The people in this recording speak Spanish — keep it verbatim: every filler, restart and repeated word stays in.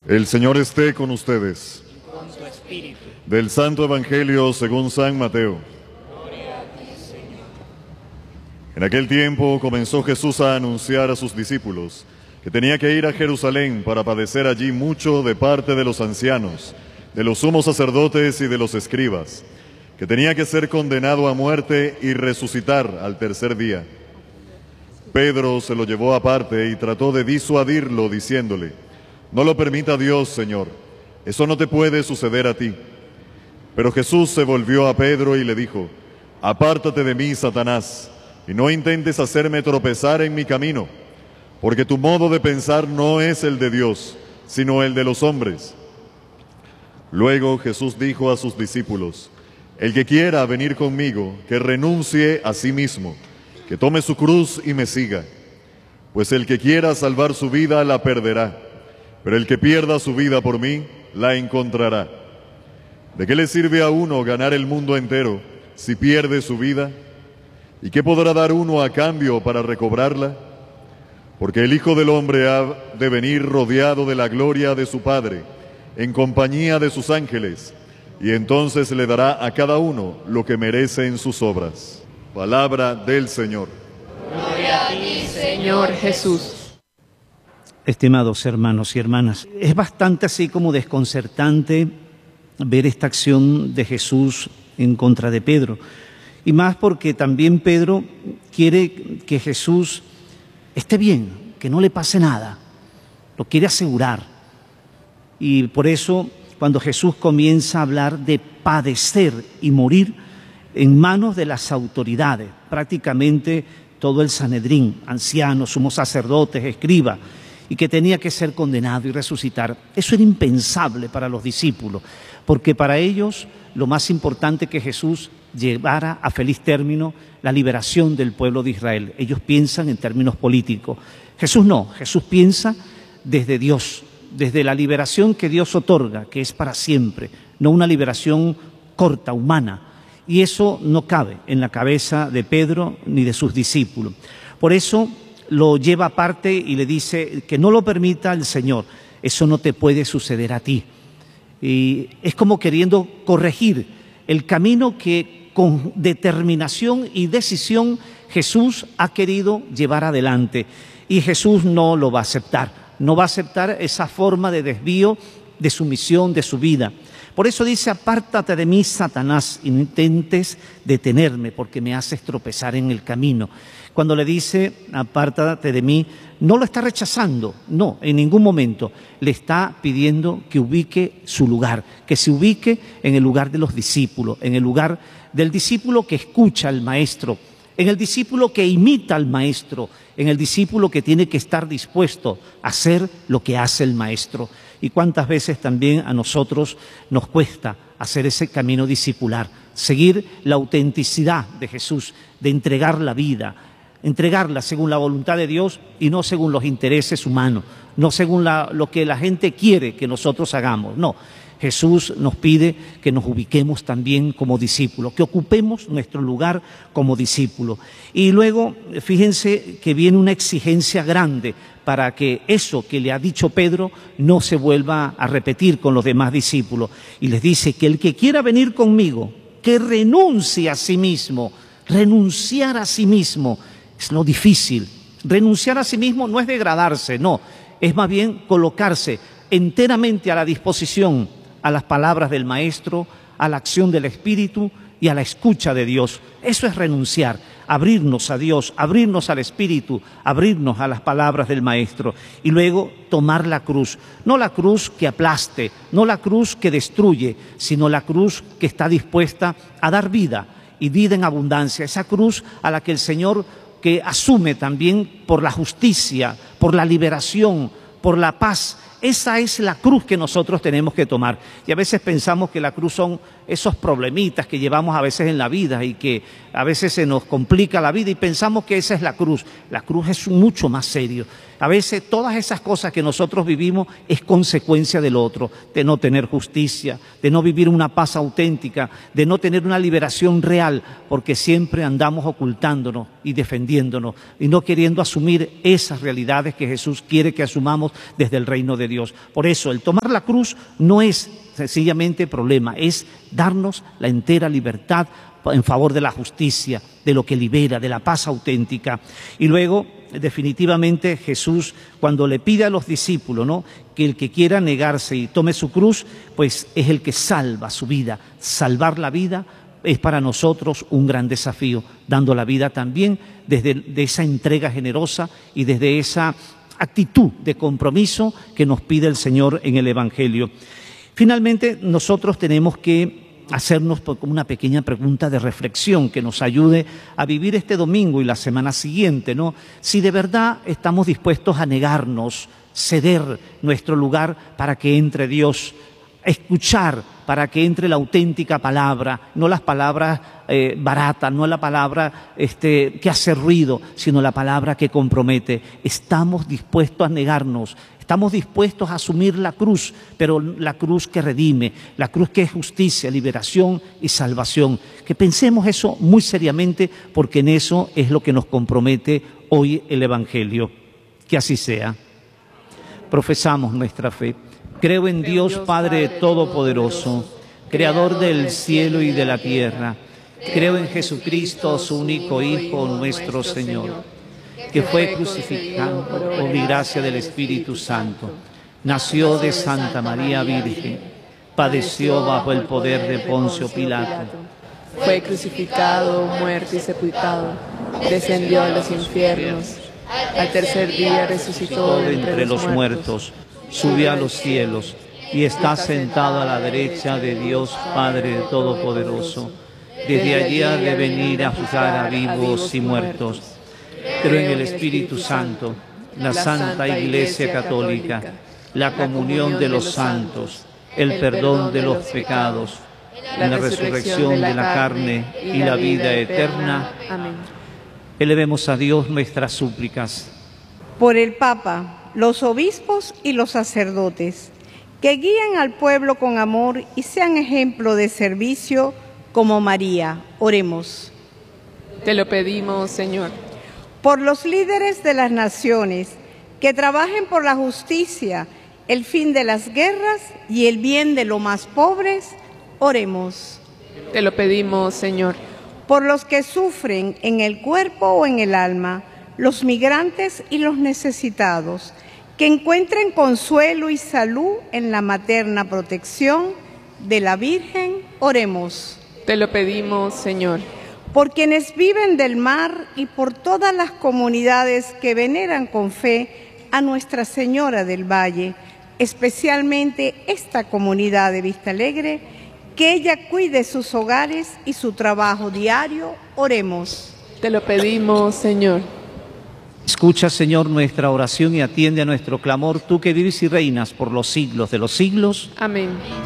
El Señor esté con ustedes. Y con tu espíritu. Del Santo Evangelio según San Mateo. Gloria a ti, Señor. En aquel tiempo comenzó Jesús a anunciar a sus discípulos que tenía que ir a Jerusalén para padecer allí mucho de parte de los ancianos, de los sumos sacerdotes y de los escribas, que tenía que ser condenado a muerte y resucitar al tercer día. Pedro se lo llevó aparte y trató de disuadirlo, diciéndole: «No lo permita Dios, Señor, eso no te puede suceder a ti». Pero Jesús se volvió a Pedro y le dijo: «Apártate de mí, Satanás, y no intentes hacerme tropezar en mi camino, porque tu modo de pensar no es el de Dios, sino el de los hombres». Luego Jesús dijo a sus discípulos: «El que quiera venir conmigo, que renuncie a sí mismo, que tome su cruz y me siga. Pues el que quiera salvar su vida la perderá, pero el que pierda su vida por mí la encontrará. ¿De qué le sirve a uno ganar el mundo entero si pierde su vida? ¿Y qué podrá dar uno a cambio para recobrarla? Porque el Hijo del Hombre ha de venir rodeado de la gloria de su Padre, en compañía de sus ángeles, y entonces le dará a cada uno lo que merece en sus obras». Palabra del Señor. Gloria a ti, Señor Jesús. Estimados hermanos y hermanas, es bastante así como desconcertante ver esta acción de Jesús en contra de Pedro. Y más porque también Pedro quiere que Jesús esté bien, que no le pase nada. Lo quiere asegurar. Y por eso, cuando Jesús comienza a hablar de padecer y morir en manos de las autoridades, prácticamente todo el Sanedrín, ancianos, sumos sacerdotes, escribas, y que tenía que ser condenado y resucitar. Eso era impensable para los discípulos, porque para ellos lo más importante que Jesús llevara a feliz término la liberación del pueblo de Israel. Ellos piensan en términos políticos. Jesús no, Jesús piensa desde Dios, desde la liberación que Dios otorga, que es para siempre, no una liberación corta, humana. Y eso no cabe en la cabeza de Pedro ni de sus discípulos. Por eso lo lleva aparte y le dice que no lo permita el Señor, eso no te puede suceder a ti. Y es como queriendo corregir el camino que con determinación y decisión Jesús ha querido llevar adelante. Y Jesús no lo va a aceptar, no va a aceptar esa forma de desvío de su misión, de su vida. Por eso dice: apártate de mí, Satanás, y no intentes detenerme, porque me haces tropezar en el camino. Cuando le dice apártate de mí, no lo está rechazando, no, en ningún momento. Le está pidiendo que ubique su lugar, que se ubique en el lugar de los discípulos, en el lugar del discípulo que escucha al Maestro, en el discípulo que imita al Maestro, en el discípulo que tiene que estar dispuesto a hacer lo que hace el Maestro. Y cuántas veces también a nosotros nos cuesta hacer ese camino discipular, seguir la autenticidad de Jesús, de entregar la vida, entregarla según la voluntad de Dios y no según los intereses humanos, no según la, lo que la gente quiere que nosotros hagamos, no. Jesús nos pide que nos ubiquemos también como discípulos, que ocupemos nuestro lugar como discípulos. Y luego, fíjense que viene una exigencia grande para que eso que le ha dicho Pedro no se vuelva a repetir con los demás discípulos. Y les dice que el que quiera venir conmigo, que renuncie a sí mismo. Renunciar a sí mismo es lo difícil. Renunciar a sí mismo no es degradarse, no. Es más bien colocarse enteramente a la disposición a las palabras del Maestro, a la acción del Espíritu y a la escucha de Dios. Eso es renunciar, abrirnos a Dios, abrirnos al Espíritu, abrirnos a las palabras del Maestro y luego tomar la cruz. No la cruz que aplaste, no la cruz que destruye, sino la cruz que está dispuesta a dar vida y vida en abundancia. Esa cruz a la que el Señor que asume también por la justicia, por la liberación, por la paz. Esa es la cruz que nosotros tenemos que tomar. Y a veces pensamos que la cruz son esos problemitas que llevamos a veces en la vida y que a veces se nos complica la vida y pensamos que esa es la cruz. La cruz es mucho más serio. A veces todas esas cosas que nosotros vivimos es consecuencia del otro, de no tener justicia, de no vivir una paz auténtica, de no tener una liberación real, porque siempre andamos ocultándonos y defendiéndonos y no queriendo asumir esas realidades que Jesús quiere que asumamos desde el reino de Dios. Dios. Por eso, el tomar la cruz no es sencillamente problema, es darnos la entera libertad en favor de la justicia, de lo que libera, de la paz auténtica. Y luego, definitivamente, Jesús, cuando le pide a los discípulos, ¿no?, que el que quiera negarse y tome su cruz, pues es el que salva su vida. Salvar la vida es para nosotros un gran desafío, dando la vida también desde de esa entrega generosa y desde esa actitud de compromiso que nos pide el Señor en el Evangelio. Finalmente, nosotros tenemos que hacernos como una pequeña pregunta de reflexión que nos ayude a vivir este domingo y la semana siguiente, ¿no? Si de verdad estamos dispuestos a negarnos, ceder nuestro lugar para que entre Dios, escuchar para que entre la auténtica palabra, no las palabras eh, baratas, no la palabra este, que hace ruido, sino la palabra que compromete. Estamos dispuestos a negarnos, estamos dispuestos a asumir la cruz, pero la cruz que redime, la cruz que es justicia, liberación y salvación. Que pensemos eso muy seriamente, porque en eso es lo que nos compromete hoy el Evangelio. Que así sea. Profesamos nuestra fe. Creo en Dios Padre Todopoderoso, Creador del cielo y de la tierra. Creo en Jesucristo, su único Hijo, nuestro Señor, que fue crucificado por gracia del Espíritu Santo. Nació de Santa María Virgen, padeció bajo el poder de Poncio Pilato. Fue crucificado, muerto y sepultado, descendió a los infiernos. Al tercer día resucitó de entre los muertos, subió a los cielos y está sentado a la derecha de Dios Padre Todopoderoso. Desde allí ha de venir a juzgar a vivos y muertos. Creo en el Espíritu Santo, la Santa Iglesia Católica, la comunión de los santos, el perdón de los pecados, la resurrección de la carne y la vida eterna. Amén. Elevemos a Dios nuestras súplicas. Por el Papa, los obispos y los sacerdotes, que guíen al pueblo con amor y sean ejemplo de servicio como María. Oremos. Te lo pedimos, Señor. Por los líderes de las naciones, que trabajen por la justicia, el fin de las guerras y el bien de los más pobres. Oremos. Te lo pedimos, Señor. Por los que sufren en el cuerpo o en el alma, los migrantes y los necesitados, que encuentren consuelo y salud en la materna protección de la Virgen. Oremos. Te lo pedimos, Señor. Por quienes viven del mar y por todas las comunidades que veneran con fe a Nuestra Señora del Valle, especialmente esta comunidad de Vistalegre, que ella cuide sus hogares y su trabajo diario. Oremos. Te lo pedimos, Señor. Escucha, Señor, nuestra oración y atiende a nuestro clamor, tú que vives y reinas por los siglos de los siglos. Amén.